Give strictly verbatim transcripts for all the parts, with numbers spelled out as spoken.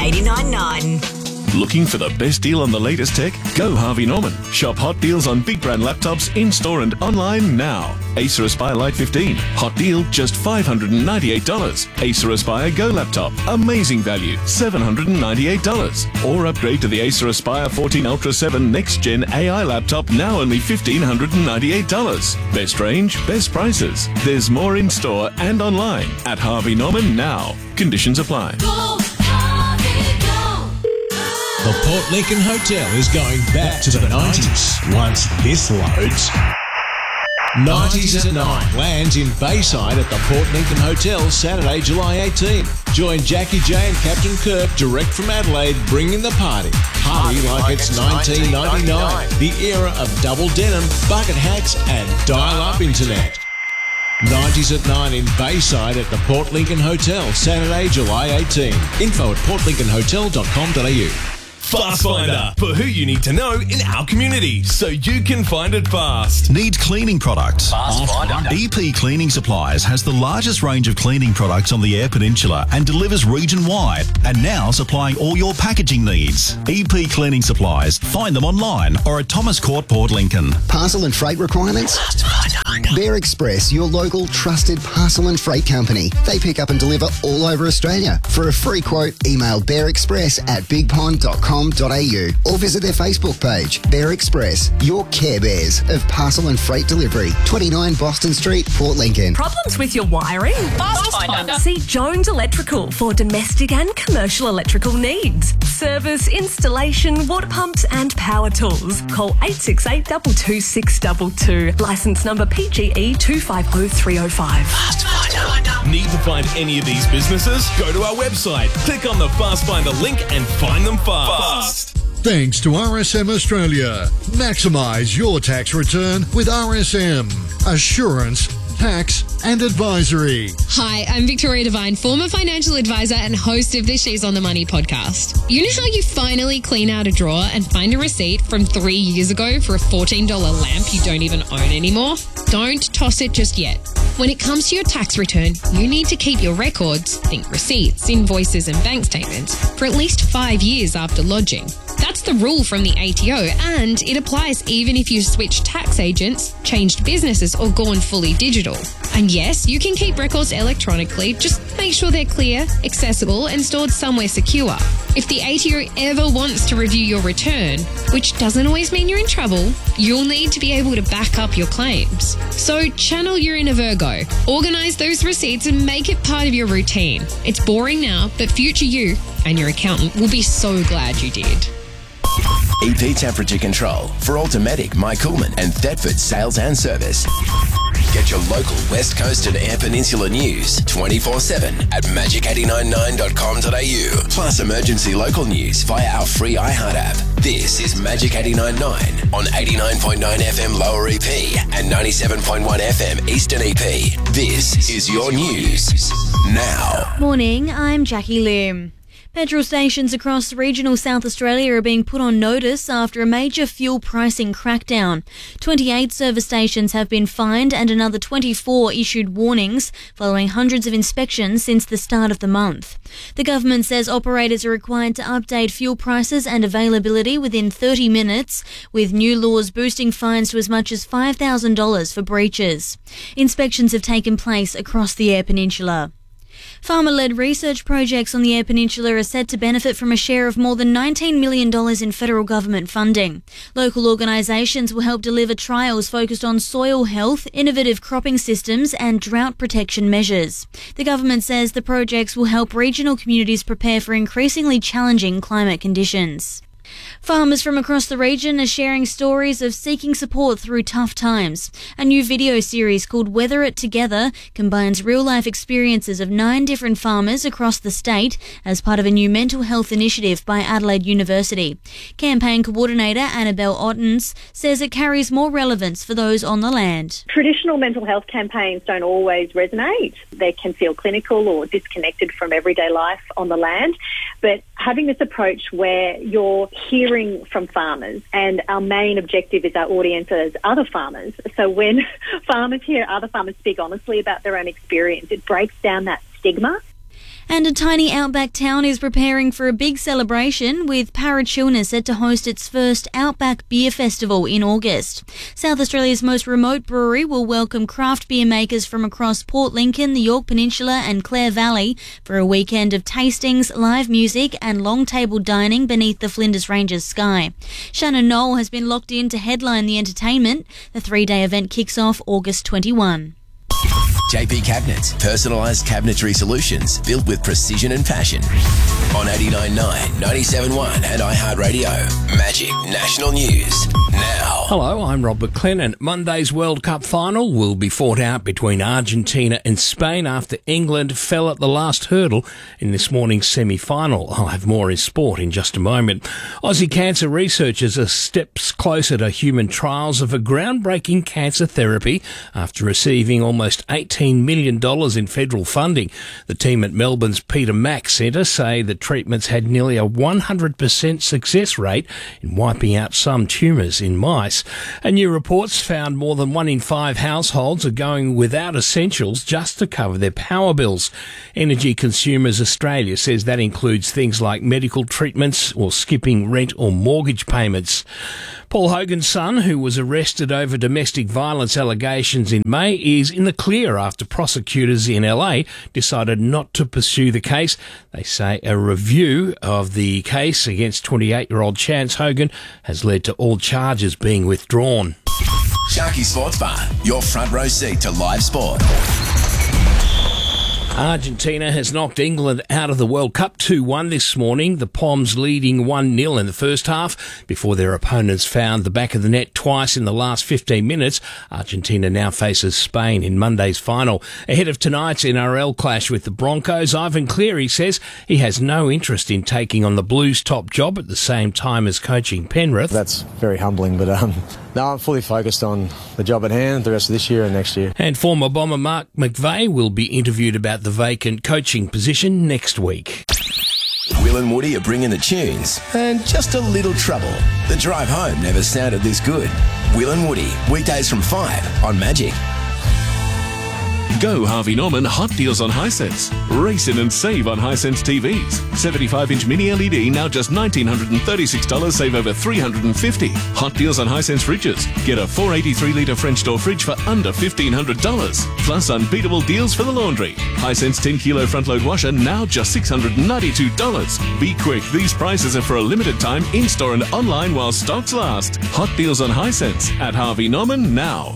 eighty-nine point nine. Looking for the best deal on the latest tech? Go Harvey Norman. Shop hot deals on big brand laptops in-store and online now. Acer Aspire Lite fifteen. Hot deal, just five hundred ninety-eight dollars. Acer Aspire Go laptop. Amazing value, seven hundred ninety-eight dollars. Or upgrade to the Acer Aspire fourteen Ultra seven Next Gen A I laptop, now only one thousand five hundred ninety-eight dollars. Best range, best prices. There's more in-store and online at Harvey Norman now. Conditions apply. Go, Harvey, go. The Port Lincoln Hotel is going back to the nineties once this loads. nineties at nine lands in Bayside at the Port Lincoln Hotel Saturday, July eighteenth. Join Jackie J and Captain Kirk direct from Adelaide, bringing the party. Party like it's nineteen ninety-nine, the era of double denim, bucket hats and dial-up internet. nineties at nine in Bayside at the Port Lincoln Hotel Saturday, July eighteenth. Info at port lincoln hotel dot com dot a u. Fast Finder, for who you need to know in our community, so you can find it fast. Need cleaning products? Fast Finder. E P Cleaning Supplies has the largest range of cleaning products on the Eyre Peninsula and delivers region-wide, and now supplying all your packaging needs. E P Cleaning Supplies. Find them online or at Thomas Court, Port Lincoln. Parcel and freight requirements? Fast Finder. Bear Express, your local trusted parcel and freight company. They pick up and deliver all over Australia. For a free quote, email bear express at big pond dot com dot a u or visit their Facebook page. Bear Express, your Care Bears of parcel and freight delivery. twenty-nine Boston Street, Port Lincoln. Problems with your wiring? Fast Finder. See Jones Electrical for domestic and commercial electrical needs. Service, installation, water pumps and power tools. Call eight six eight, two two six two two. Licence number P G E two five zero three zero five. Fast Finder. Need to find any of these businesses? Go to our website, click on the Fast Finder link and find them fast. Thanks to R S M Australia. Maximise your tax return with R S M. Assurance, tax and advisory. Hi, I'm Victoria Devine, former financial advisor and host of the She's on the Money podcast. You know how you finally clean out a drawer and find a receipt from three years ago for a fourteen dollars lamp you don't even own anymore? Don't toss it just yet. When it comes to your tax return, you need to keep your records, think receipts, invoices and bank statements, for at least five years after lodging. That's the rule from the A T O, and it applies even if you've switched tax agents, changed businesses or gone fully digital. And yes, you can keep records electronically, just make sure they're clear, accessible and stored somewhere secure. If the A T O ever wants to review your return, which doesn't always mean you're in trouble, you'll need to be able to back up your claims. So channel your inner Virgo, organise those receipts and make it part of your routine. It's boring now, but future you and your accountant will be so glad you did. E P Temperature Control for Automatic, My Coolman and Thetford Sales and Service. Get your local West Coast and Eyre Peninsula news twenty-four seven at magic eight nine nine dot com dot a u. Plus emergency local news via our free iHeart app. This is Magic eight nine nine on eighty-nine point nine F M Lower E P and ninety-seven point one F M Eastern E P. This is your news now. Morning, I'm Jackie Lim. Petrol stations across regional South Australia are being put on notice after a major fuel pricing crackdown. twenty-eight service stations have been fined and another twenty-four issued warnings following hundreds of inspections since the start of the month. The government says operators are required to update fuel prices and availability within thirty minutes, with new laws boosting fines to as much as five thousand dollars for breaches. Inspections have taken place across the Eyre Peninsula. Farmer-led research projects on the Eyre Peninsula are set to benefit from a share of more than nineteen million dollars in federal government funding. Local organisations will help deliver trials focused on soil health, innovative cropping systems and drought protection measures. The government says the projects will help regional communities prepare for increasingly challenging climate conditions. Farmers from across the region are sharing stories of seeking support through tough times. A new video series called Weather It Together combines real-life experiences of nine different farmers across the state as part of a new mental health initiative by Adelaide University. Campaign coordinator Annabelle Ottens says it carries more relevance for those on the land. Traditional mental health campaigns don't always resonate. They can feel clinical or disconnected from everyday life on the land. But having this approach where you're hearing from farmers, and our main objective is our audience as other farmers. So when farmers hear other farmers speak honestly about their own experience, it breaks down that stigma. And a tiny outback town is preparing for a big celebration, with Parachilna set to host its first Outback Beer Festival in August. South Australia's most remote brewery will welcome craft beer makers from across Port Lincoln, the Yorke Peninsula and Clare Valley for a weekend of tastings, live music and long table dining beneath the Flinders Ranges sky. Shannon Knoll has been locked in to headline the entertainment. The three-day event kicks off August twenty-first. J P Cabinets, personalised cabinetry solutions built with precision and passion. On eighty-nine point nine, ninety-seven point one and iHeartRadio. Magic National News now. Hello, I'm Rob McLennan. Monday's World Cup final will be fought out between Argentina and Spain after England fell at the last hurdle in this morning's semi-final. I'll have more in sport in just a moment. Aussie cancer researchers are steps closer to human trials of a groundbreaking cancer therapy after receiving almost eighteen million dollars in federal funding. The team at Melbourne's Peter Mac Centre say the treatments had nearly a one hundred percent success rate in wiping out some tumours in mice. And new reports found more than one in five households are going without essentials just to cover their power bills. Energy Consumers Australia says that includes things like medical treatments or skipping rent or mortgage payments. Paul Hogan's son, who was arrested over domestic violence allegations in May, is in the clear after prosecutors in L A decided not to pursue the case. They say a review of the case against twenty-eight-year-old Chance Hogan has led to all charges being withdrawn. Sharky Sports Bar, your front row seat to live sport. Argentina has knocked England out of the World Cup two one this morning, the Poms leading one nil in the first half before their opponents found the back of the net twice in the last fifteen minutes. Argentina now faces Spain in Monday's final. Ahead of tonight's N R L clash with the Broncos, Ivan Cleary says he has no interest in taking on the Blues' top job at the same time as coaching Penrith. That's very humbling, but um, no, I'm fully focused on the job at hand the rest of this year and next year. And former Bomber Mark McVeigh will be interviewed about the vacant coaching position next week. Will and Woody are bringing the tunes and just a little trouble. The drive home never sounded this good. Will and Woody, weekdays from five on Magic. Go Harvey Norman hot deals on Hisense. Race in and save on Hisense T Vs. seventy-five inch mini L E D now just one thousand nine hundred thirty-six dollars, save over three hundred fifty dollars. Hot deals on Hisense fridges. Get a four eighty-three litre French door fridge for under fifteen hundred dollars. Plus unbeatable deals for the laundry. Hisense ten kilo front load washer now just six hundred ninety-two dollars. Be quick, these prices are for a limited time in store and online while stocks last. Hot deals on Hisense at Harvey Norman now.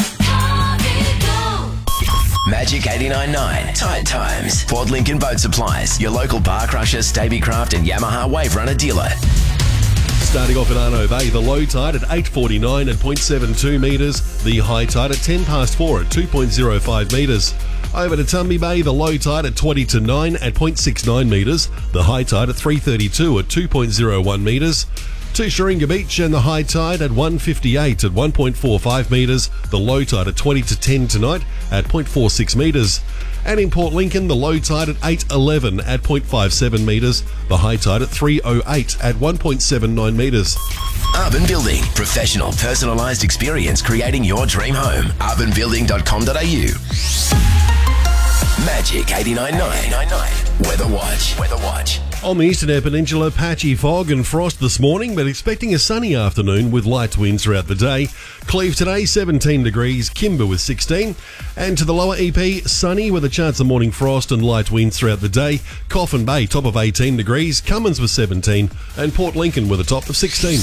Magic eighty-nine point nine. Tide Times. Port Lincoln Boat Supplies. Your local bar crusher, Stabicraft and Yamaha Wave Runner dealer. Starting off at Arno Bay, the low tide at eight forty-nine at zero point seven two metres. The high tide at ten past four at two point zero five metres. Over to Tumby Bay, the low tide at twenty to nine at zero point six nine metres. The high tide at three thirty-two at two point zero one metres. To Sharinga Beach and the high tide at one fifty-eight at one point four five metres. The low tide at twenty to ten tonight at zero point four six metres. And in Port Lincoln, the low tide at eight eleven at zero point five seven metres. The high tide at three oh eight at one point seven nine metres. Urban Building. Professional, personalised experience creating your dream home. urban building dot com dot a u. Magic eighty-nine point nine. Weather Watch. Weather Watch. On the Eastern Air Peninsula, patchy fog and frost this morning, but expecting a sunny afternoon with light winds throughout the day. Cleve today, seventeen degrees, Kimber with sixteen. And to the lower E P, sunny with a chance of morning frost and light winds throughout the day. Coffin Bay, top of eighteen degrees, Cummins with seventeen, and Port Lincoln with a top of sixteen.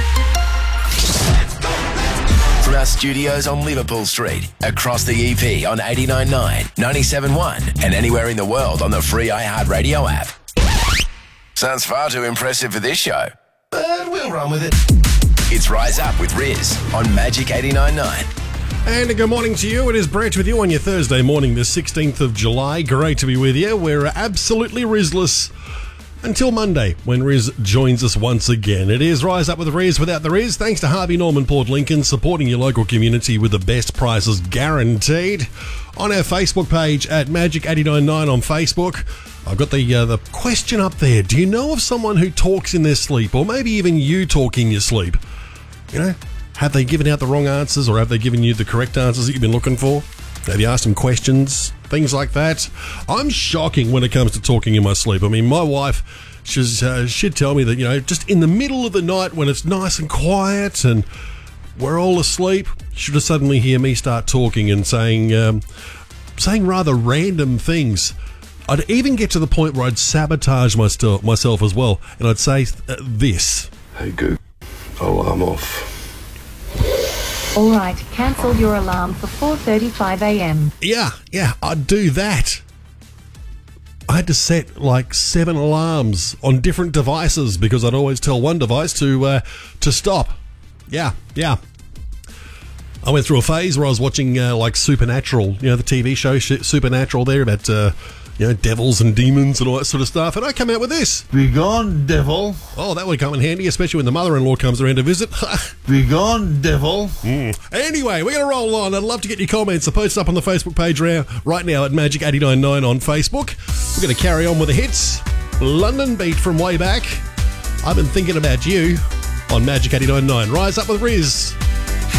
From our studios on Liverpool Street, across the E P on eighty-nine point nine, ninety-seven point one, and anywhere in the world on the free iHeartRadio app. Sounds far too impressive for this show, but we'll run with it. It's Rise Up with Riz on Magic eighty-nine point nine. And a good morning to you. It is Brett with you on your Thursday morning, the sixteenth of July. Great to be with you. We're absolutely Rizless until Monday, when Riz joins us once again. It is Rise Up with Riz without the Riz. Thanks to Harvey Norman Port Lincoln, supporting your local community with the best prices guaranteed. On our Facebook page at Magic eighty-nine point nine on Facebook, I've got the uh, the question up there. Do you know of someone who talks in their sleep, or maybe even you talk in your sleep? You know, have they given out the wrong answers, or have they given you the correct answers that you've been looking for? Have you asked them questions things like that. I'm shocking when it comes to talking in my sleep. I mean, my wife, she's, uh, she'd tell me that, you know, just in the middle of the night when it's nice and quiet and we're all asleep, she'll just suddenly hear me start talking and saying, um, saying rather random things. I'd even get to the point where I'd sabotage myself, myself as well, and I'd say uh, this. Hey, Goog, alarm off. All right, cancel your alarm for four thirty-five a.m. Yeah, yeah, I'd do that. I had to set like seven alarms on different devices because I'd always tell one device to uh, to stop. Yeah, yeah. I went through a phase where I was watching uh, like Supernatural, you know, the T V show Supernatural there about... Uh, You know, devils and demons and all that sort of stuff. And I come out with this. Be gone, devil. Oh, that would come in handy, especially when the mother-in-law comes around to visit. Be gone, devil. Mm. Anyway, we're going to roll on. I'd love to get your comments. So post up on the Facebook page right now at Magic eight nine nine on Facebook. We're going to carry on with the hits. London Beat from way back. I've been thinking about you on Magic eight nine nine. Rise up with Riz.